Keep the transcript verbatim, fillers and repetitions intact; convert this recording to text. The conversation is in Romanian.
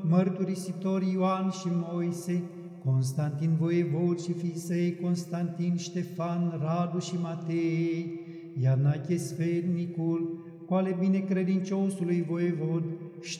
mărturisitori Ioan și Moise, Constantin voievod și fiii săi, Constantin, Ștefan, Radu și Matei, Ianache sfetnicul, cu ale binecredinciosului voievod,